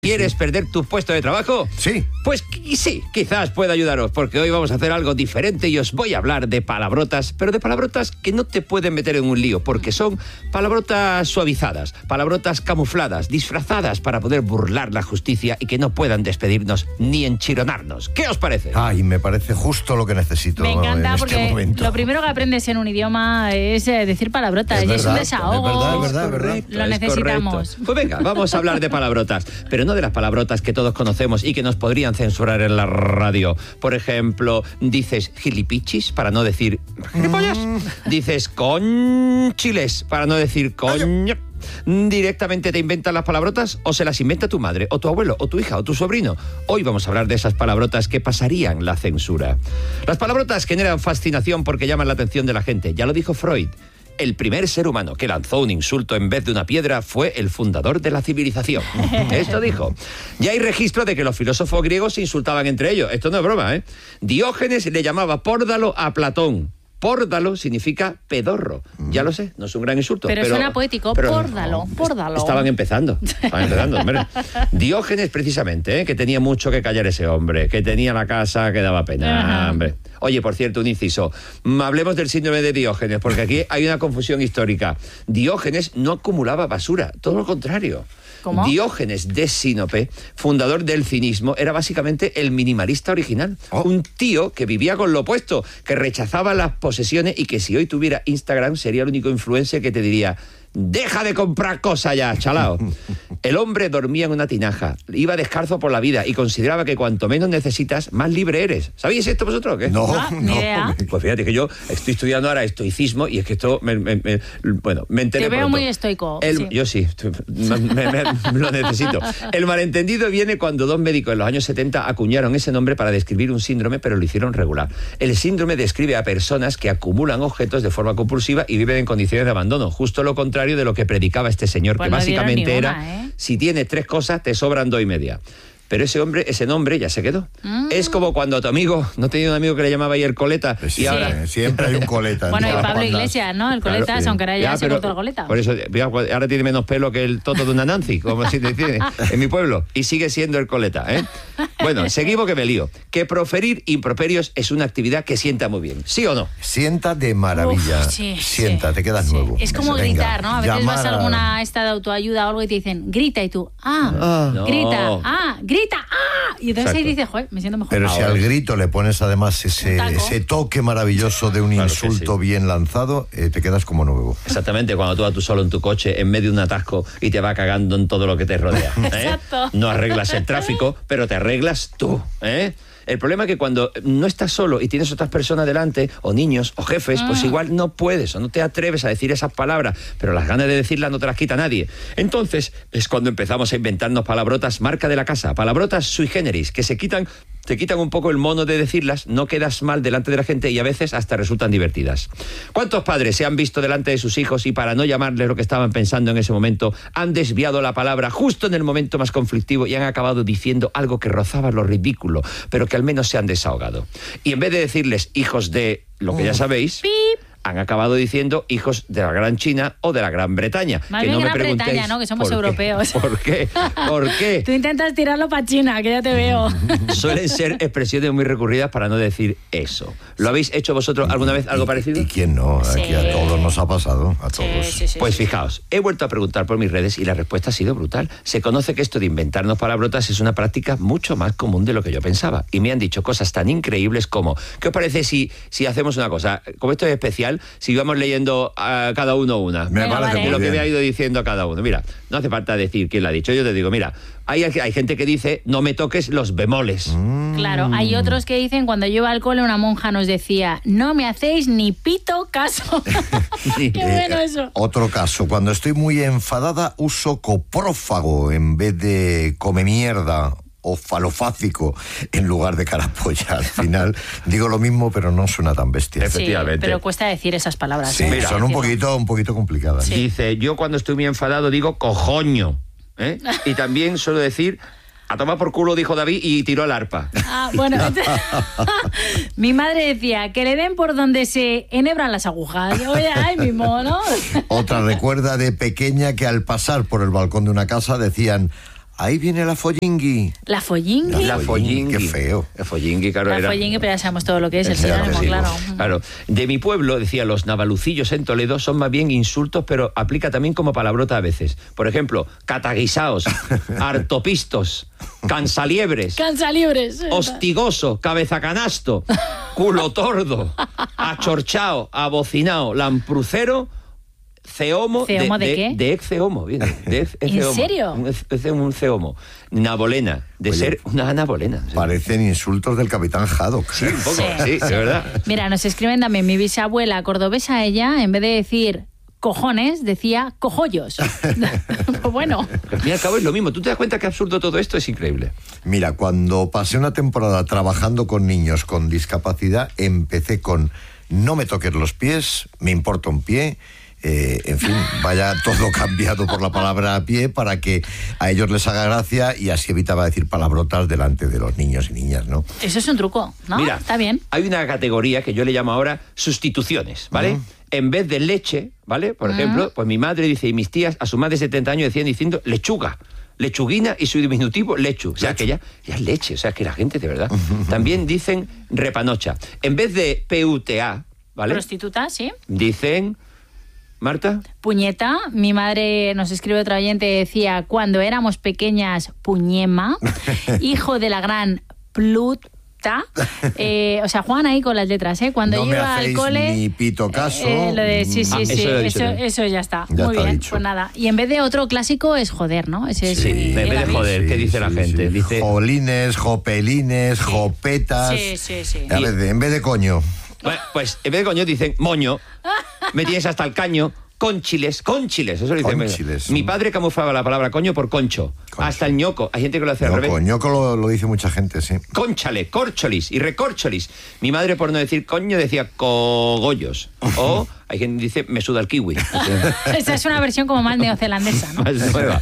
¿Quieres perder tu puesto de trabajo? Sí. Pues sí, quizás pueda ayudaros, porque hoy vamos a hacer algo diferente y os voy a hablar de palabrotas, pero de palabrotas que no te pueden meter en un lío, porque son palabrotas suavizadas, palabrotas camufladas, disfrazadas para poder burlar la justicia y que no puedan despedirnos ni enchironarnos. ¿Qué os parece? Ay, me parece justo lo que necesito. Me encanta en porque este momento. lo primero que aprendes en un idioma es decir palabrotas. Es Es un desahogo. Es verdad. Lo necesitamos. Correcto. Pues venga, vamos a hablar de palabrotas, pero no de las palabrotas que todos conocemos y que nos podrían censurar en la radio. Por ejemplo, dices gilipichis para no decir gilipollas. Dices conchiles para no decir coño. ¿Directamente te inventan las palabrotas o se las inventa tu madre, o tu abuelo, o tu hija, o tu sobrino? Hoy vamos a hablar de esas palabrotas que pasarían la censura. Las palabrotas generan fascinación porque llaman la atención de la gente. Ya lo dijo Freud. El primer ser humano que lanzó un insulto en vez de una piedra fue el fundador de la civilización. Esto dijo. Ya hay registro de que los filósofos griegos se insultaban entre ellos. Esto no es broma, ¿eh? Diógenes le llamaba pórdalo a Platón. Pórdalo significa pedorro. Ya lo sé, no es un gran insulto. Pero suena poético. Pórdalo. Estaban empezando, hombre. Diógenes, precisamente, que tenía mucho que callar ese hombre, que tenía la casa que daba pena, hombre. Oye, por cierto, un inciso. Hablemos del síndrome de Diógenes, porque aquí hay una confusión histórica. Diógenes no acumulaba basura, todo lo contrario. ¿Cómo? Diógenes de Sinope, fundador del cinismo, era básicamente el minimalista original. Un tío que vivía con lo opuesto, que rechazaba las posesiones y que si hoy tuviera Instagram sería el único influencer que te diría: deja de comprar cosas ya, chalao. El hombre dormía en una tinaja, iba descalzo por la vida y consideraba que cuanto menos necesitas, más libre eres. ¿Sabéis esto vosotros o qué? No, ni idea. Pues fíjate que yo estoy estudiando ahora estoicismo y es que esto me enteré. Te veo pronto. muy estoico. Sí. Yo sí, lo necesito. El malentendido viene cuando dos médicos en los años 70 acuñaron ese nombre para describir un síndrome, pero lo hicieron regular. El síndrome describe a personas que acumulan objetos de forma compulsiva y viven en condiciones de abandono, justo lo contrario de lo que predicaba este señor, Pues que no básicamente dieron era, ninguna, ¿eh? si tienes 3 cosas, te sobran 2 y media. Pero ese nombre ya se quedó. Es como cuando a tu amigo, no tenía un amigo que le llamaba ahí el coleta, Sí, y ahora... siempre hay un coleta. en Bueno, y todas las Pablo bandas. Iglesias, ¿no? El coletas, Claro, sí. aunque ahora ya se pero cortó el coleta. Por eso, ahora tiene menos pelo que el toto de una Nancy, como si te tiene en mi pueblo, y sigue siendo el coleta, ¿eh? Bueno, seguimos que me lío. Que proferir improperios es una actividad que sienta muy bien, ¿sí o no? Sienta de maravilla. Uf, sí, Sienta, sí, te quedas sí. nuevo. Es como Venga, gritar, ¿no? A veces llamar vas a alguna esta de autoayuda o algo y te dicen, grita, y tú, No. grita, y entonces ahí Exacto. dices, joder, me siento mejor. Pero si Ahora. al grito le pones además Un taco. ese toque maravilloso de un Claro que insulto sí. bien lanzado, te quedas como nuevo. Exactamente, cuando tú vas tú solo en tu coche en medio de un atasco y te va cagando en todo lo que te rodea. Exacto. No arreglas el tráfico, pero te arreglas tú, ¿eh? El problema es que cuando no estás solo y tienes otras personas delante, o niños, o jefes, pues igual no puedes o no te atreves a decir esas palabras, pero las ganas de decirlas no te las quita nadie. Entonces es cuando empezamos a inventarnos palabrotas marca de la casa, palabrotas sui generis, que te quitan un poco el mono de decirlas, no quedas mal delante de la gente y a veces hasta resultan divertidas. ¿Cuántos padres se han visto delante de sus hijos y para no llamarles lo que estaban pensando en ese momento, han desviado la palabra justo en el momento más conflictivo y han acabado diciendo algo que rozaba lo ridículo, pero que al menos se han desahogado? Y en vez de decirles hijos de lo que ya sabéis... ¡Pip! Han acabado diciendo hijos de la Gran China o de la Gran Bretaña. Más que bien no me Gran preguntéis Bretaña, ¿no? Que somos por qué. europeos. ¿Por qué? ¿Por qué? Tú intentas tirarlo para China, que ya te veo. Suelen ser expresiones muy recurridas para no decir eso. ¿Lo habéis hecho vosotros alguna vez algo parecido? ¿Y quién no? Sí. Aquí a todos nos ha pasado, a todos. Sí. Pues fijaos, he vuelto a preguntar por mis redes y la respuesta ha sido brutal. Se conoce que esto de inventarnos palabrotas es una práctica mucho más común de lo que yo pensaba. Y me han dicho cosas tan increíbles como, ¿qué os parece si hacemos una cosa? Como esto es especial, si vamos leyendo a cada uno una. Me Venga, parece vale. muy Lo que bien. me ha ido diciendo cada uno. Mira, no hace falta decir quién lo ha dicho. Yo te digo, mira, hay gente que dice, no me toques los bemoles. Claro, hay otros que dicen, cuando yo iba al cole, una monja nos decía, no me hacéis ni pito caso. Qué bueno eso. Otro caso, cuando estoy muy enfadada uso coprófago en vez de come mierda o falofácico en lugar de carapolla. Al final digo lo mismo, pero no suena tan bestia. Sí, Efectivamente. pero cuesta decir esas palabras. Sí, ¿eh? son un poquito complicadas. Sí. Dice, yo cuando estoy muy enfadado digo cojoño. ¿eh? Y también suelo decir, a tomar por culo, dijo David, y tiró el arpa. Bueno, mi madre decía que le den por donde se enhebran las agujas. Oye, ay, mi mono. Otra recuerda de pequeña que al pasar por el balcón de una casa decían: ahí viene la follingui. La follingui. La follingui. Qué feo. La follingui, claro. La follingui, pero ya sabemos todo lo que es el sinónimo, sí. claro. Claro. De mi pueblo, decía, los navalucillos en Toledo son más bien insultos, pero aplica también como palabrota a veces. Por ejemplo, cataguisaos, hartopistos, cansaliebres, Cansalibres. hostigoso, cabeza-canasto, culo tordo, achorchao, abocinao, lamprucero, ceomo. ¿Ceomo de qué? De ex-ceomo, viene. De ¿En serio? Un ceomo. Nabolena, de Oye, ser una nabolena. Sí. Parecen insultos del Capitán Haddock. Sí, un poco, sí, de verdad. Mira, nos escriben también, mi bisabuela cordobesa, ella, en vez de decir cojones, decía cojollos. Pues bueno. Al fin y al cabo es lo mismo. ¿Tú te das cuenta qué absurdo todo esto? Es increíble. Mira, cuando pasé una temporada trabajando con niños con discapacidad, empecé con no me toques los pies, me importa un pie. En fin, vaya todo cambiado por la palabra pie para que a ellos les haga gracia y así evitaba decir palabrotas delante de los niños y niñas, ¿no? Eso es un truco, ¿no? Mira, Está bien. hay una categoría que yo le llamo ahora sustituciones, ¿vale? En vez de leche, ¿vale? Por ejemplo, pues mi madre dice y mis tías a su más de 70 años decían diciendo lechuga, lechuguina y su diminutivo lechu. O sea, que ya es leche, o sea, que la gente de verdad. También dicen repanocha. En vez de PUTA, ¿vale? Prostituta, sí. Dicen... ¿Marta? Puñeta, mi madre, nos escribe otra oyente, decía, cuando éramos pequeñas, puñema, hijo de la gran Pluta. O sea, juegan ahí con las letras, ¿eh? Cuando No yo me iba al hacéis cole... ni pito caso. Lo de, sí, Ah, sí, eso lo he dicho también. eso ya está. Ya Muy está bien, dicho. pues nada. Y en vez de otro clásico es joder, ¿no? Ese Sí, es en vez de joder, ¿qué dice la gente? Sí. Dice... Jolines, jopelines, jopetas. Sí. A ver, en vez de coño. Bueno, pues en vez de coño dicen moño, me tienes hasta el caño, conchiles, eso lo dicen. Conchiles. Mi padre camuflaba la palabra coño por concho, hasta el ñoco. Hay gente que lo hace al revés. Ñoco lo dice mucha gente, sí. Cónchale, córcholis y recorcholis. Mi madre, por no decir coño, decía cogollos. O hay quien dice me suda el kiwi. Esa es una versión como más neozelandesa, ¿no? Más nueva.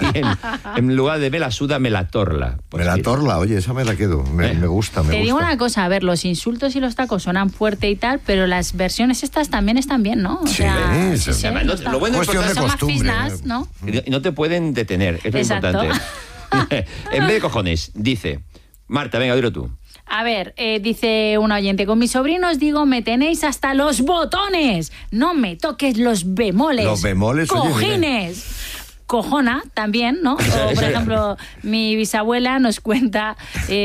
Y en lugar de me la suda, me la torla. Pues Me la sí. torla, oye, esa me la quedo. Me gusta, me Te gusta. digo una cosa, a ver, los insultos y los tacos suenan fuerte y tal, pero las versiones estas también están bien, ¿no? O Sí, sea, sí. Además, no está- lo bueno es Cuestión de son más costumbre. fisnas, ¿no? Y no te pueden detener, es lo Exacto. importante. En vez de cojones, dice... Marta, venga, dilo tú. A ver, dice un oyente, con mis sobrinos digo, me tenéis hasta los botones, no me toques los bemoles. Los bemoles, oye, mira. cojines. Cojona también, ¿no? O, por ejemplo, mi bisabuela nos cuenta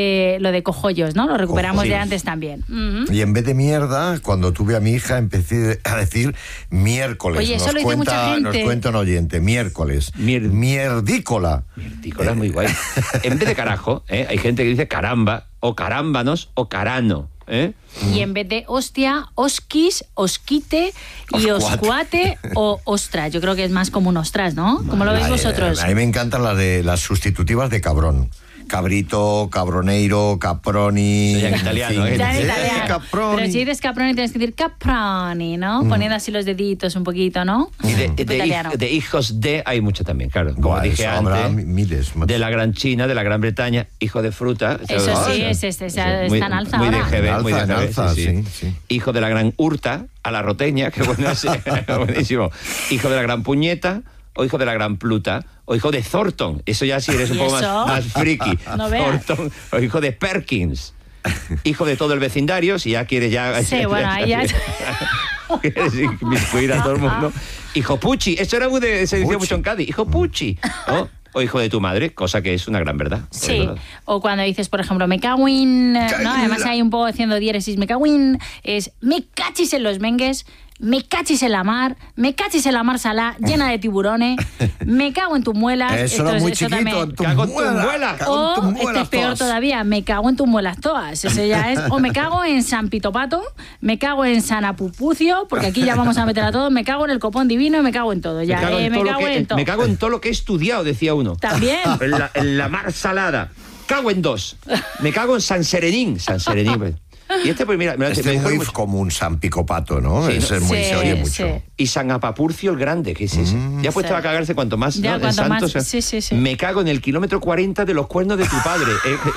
lo de cojollos, ¿no? Lo recuperamos de Cojollos. antes también. Ujú. Y en vez de mierda, cuando tuve a mi hija, empecé a decir miércoles. Oye, eso lo dice mucha gente. Nos cuenta un oyente, miércoles. Mierdícola. Miertícola, muy guay. En vez de carajo, hay gente que dice caramba, o carámbanos, o carano. Y en vez de hostia, osquis, osquite y oscuate o ostras. Yo creo que es más como un ostras, ¿no? ¿Cómo lo veis vosotros? A mí me encantan las sustitutivas de cabrón. Cabrito, cabroneiro, caproni. Eso ya en italiano, ¿eh? Ya en italiano. Caproni. Pero si dices caproni tienes que decir caproni, ¿no? Poniendo así los deditos un poquito, ¿no? Y Tipo italiano. de hijos de hay mucho también, claro. Como Buah, dije eso habrá antes, miles. de la Gran China, de la Gran Bretaña, hijo de fruta. Eso ¿sabes? sí, está en alza muy ahora. de GB, muy de En GB, alza, sí. sí. Hijo de la Gran Hurta, a la roteña, que bueno, sí, buenísimo. Hijo de la Gran Puñeta, o hijo de la Gran Pluta, o hijo de Thornton. Eso ya sí eres un ¿Y poco eso? más friki. No veas. Thornton, o hijo de Perkins. Hijo de todo el vecindario, si ya quieres ya... Sí, bueno, ahí ya... Quieres inmiscuir a todo el mundo. Hijo Pucci, eso era se decía Pucci. mucho en Cádiz. Hijo Pucci. ¿No? O hijo de tu madre, cosa que es una gran verdad. Sí, o cuando dices, por ejemplo, me cago en... ¿no? Además hay un poco haciendo diéresis, me cago en... Es me cachis en los mengues, me cachis en la mar salá, llena de tiburones, me cago en tus muelas. Eso era muy eso chiquito. también. En tu Cago en tu muela, muela. cago en tus O, este muelas es peor todas. todavía, me cago en tus muelas todas. Eso ya es. O me cago en San Pitopato, me cago en San Apupucio, porque aquí ya vamos a meter a todos, me cago en el copón divino y me cago en todo. Ya, me cago en todo. lo que he estudiado, decía uno. También. En la mar salada. Cago en dos. Me cago en San Serenín. San Serenín. Pues. Y este, pues mira, me Este me es dijo muy mucho. como un San Picopato, ¿no? Sí, Ese es muy, se oye mucho. sí. Y San Apapurcio el Grande, ¿qué es ese? Ya puesto a cagarse cuanto más, Ya, ¿no? En cuanto más, santos, sí. Me cago en el kilómetro 40 de los cuernos de tu padre.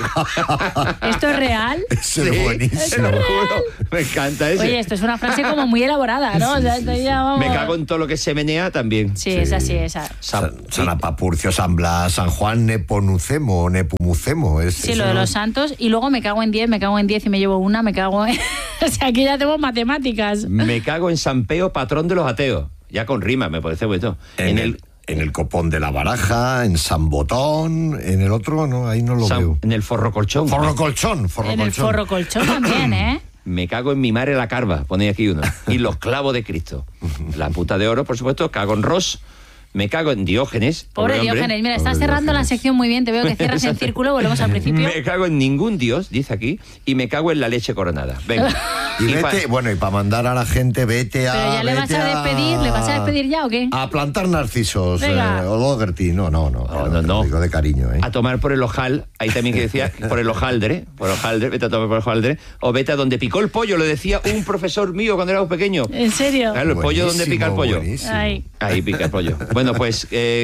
¿Esto es real? Ese es Sí, buenísimo. te lo juro. Me encanta ese. Oye, esto es una frase como muy elaborada, ¿no? O sea, esto ya vamos... Me cago en todo lo que se menea también. Sí, es así, esa. San Apapurcio, San Blas, San Juan, Neponucemo, Nepumucemo. Sí, lo de los santos. Y luego me cago en 10 y me llevo una, me cago en... O sea, aquí ya tenemos matemáticas. Me cago en San Peo, patrón de los ateos. Ya con rima, me parece bonito. En el copón de la baraja, en San Botón, en el otro, no, ahí no lo veo. En el forro colchón. Forro colchón. En el forro colchón también, ¿eh? Me cago en mi madre la carva, ponéis aquí uno. Y los clavos de Cristo. La puta de oro, por supuesto. Cago en Ross. Me cago en Diógenes. Pobre Diógenes. Mira, estás cerrando la sección muy bien. Te veo que cierras en círculo. Volvemos al principio. Me cago en ningún dios, dice aquí. Y me cago en la leche coronada. Venga. Y vete, bueno, y para mandar a la gente, vete a... Pero ya le vas a despedir, ¿le vas a despedir ya o qué? A plantar narcisos, Venga. o Logerty. No. Lo digo de cariño, ¿eh? A tomar por el ojal, ahí también que decía, por el hojaldre, vete a tomar por el hojaldre, o vete a donde picó el pollo, lo decía un profesor mío cuando éramos pequeños. ¿En serio? Claro, el pollo donde pica el pollo. Buenísimo. Ahí pica el pollo. Bueno, pues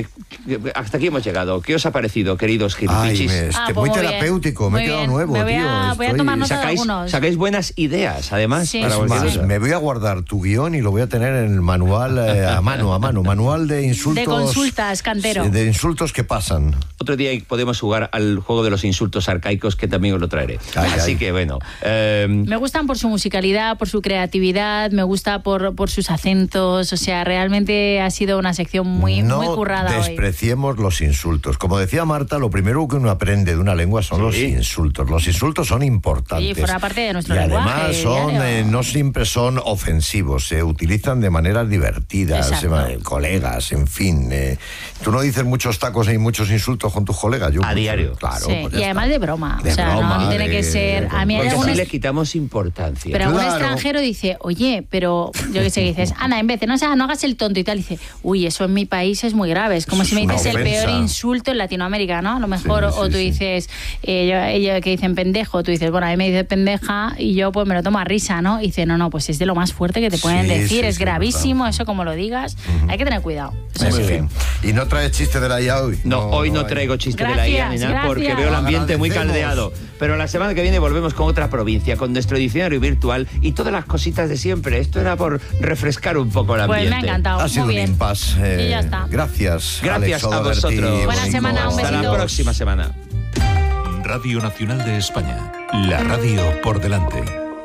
hasta aquí hemos llegado. ¿Qué os ha parecido, queridos Ay, gilipichis? muy pues terapéutico, me he quedado nuevo, voy tío. a tomar nota de ¿Sacáis, algunos. sacáis buenas ideas, además. Sí. para Es cualquier Más, cosa. me voy a guardar tu guión y lo voy a tener en el manual a mano, manual de insultos. De consultas, Cantero. Sí, de insultos que pasan. Otro día podemos jugar al juego de los insultos arcaicos, que también os lo traeré. Así que, bueno. Me gustan por su musicalidad, por su creatividad, me gusta por sus acentos. O sea, realmente ha sido una sección muy currada No despreciemos los insultos. Como decía Marta, lo primero que uno aprende de una lengua son los insultos. Los insultos son importantes. Y forma parte de nuestro y lenguaje. Además, no siempre son ofensivos. Se utilizan de maneras divertidas, colegas, en fin. Tú no dices muchos tacos ni muchos insultos con tus colegas. Yo a diario. Claro. Sí, pues y además de broma. De o sea, broma, no tiene que ser. A mí hay Porque algunos. así le quitamos importancia. Pero algún Claro. extranjero dice, oye, pero yo qué sé, que dices, Ana, en vez de no hagas el tonto y tal, dice, uy, eso en mi país es muy grave. Es como Eso si me es una dices el ofensa. peor insulto en Latinoamérica, ¿no? A lo mejor, Sí, o tú sí. dices, ella que dicen pendejo, tú dices, bueno, a mí me dice pendeja y yo pues me lo tomo a risa, ¿no? Y dice, no, pues es de lo más fuerte que te pueden Sí, decir, sí, es sí, gravísimo, verdad. eso como lo digas, hay que tener cuidado. Eso En sí. fin. ¿Y no traes chiste de la IA hoy? No, hoy no hay. traigo chiste de la Gracias, IA ni nada porque gracias. veo el ambiente muy Agradecemos. caldeado. Pero la semana que viene volvemos con otra provincia, con nuestro diccionario virtual y todas las cositas de siempre. Esto era por refrescar un poco el Pues ambiente. me ha encantado. Ha sido muy un bien. impasse. Y ya está. Gracias. Gracias Alex a O'Doherty, vosotros. Bonico. Buena semana, un Hasta la besito. próxima semana. Radio Nacional de España. La radio por delante.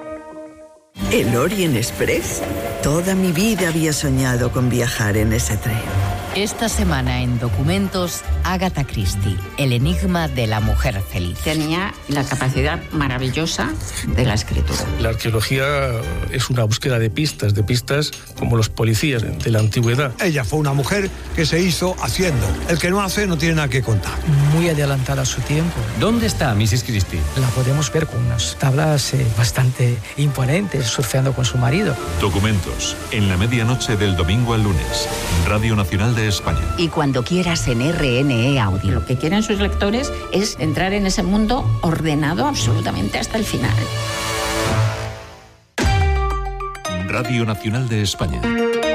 ¿El Orient Express? Toda mi vida había soñado con viajar en ese tren. Esta semana en Documentos, Agatha Christie, el enigma de la mujer feliz. Tenía la capacidad maravillosa de la escritura. La arqueología es una búsqueda de pistas como los policías de la antigüedad. Ella fue una mujer que se hizo haciendo. El que no hace no tiene nada que contar. Muy adelantada a su tiempo. ¿Dónde está Mrs. Christie? La podemos ver con unas tablas bastante imponentes, surfeando con su marido. Documentos, en la medianoche del domingo al lunes. Radio Nacional de España. Y cuando quieras en RNE Audio. Lo que quieren sus lectores es entrar en ese mundo ordenado absolutamente hasta el final. Radio Nacional de España.